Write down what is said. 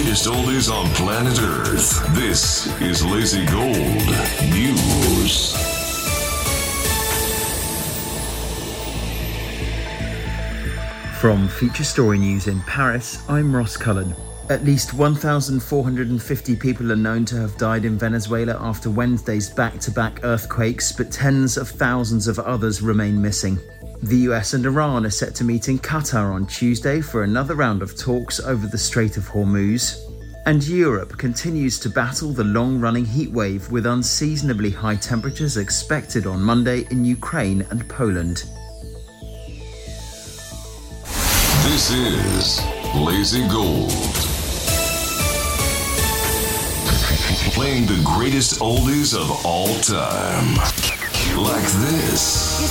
greatest oldies on planet Earth. This is Lazy Gold News. From Future Story News in Paris, I'm Ross Cullen. At least 1,450 people are known to have died in Venezuela after Wednesday's back-to-back earthquakes, but tens of thousands of others remain missing. The US and Iran are set to meet in Qatar on Tuesday for another round of talks over the Strait of Hormuz. And Europe continues to battle the long-running heatwave with unseasonably high temperatures expected on Monday in Ukraine and Poland. This is Lazy Gold. Playing the greatest oldies of all time. Like this. You